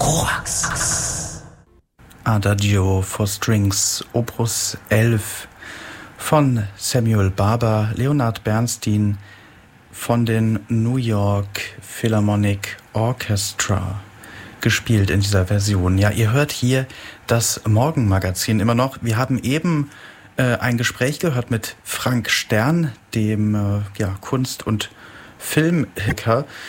Adagio for Strings, Opus 11 von Samuel Barber, Leonard Bernstein von den New York Philharmonic Orchestra gespielt in dieser Version. Ja, ihr hört hier das Morgenmagazin immer noch. Wir haben eben ein Gespräch gehört mit Frank Stern, dem Kunst- und Filmhacker.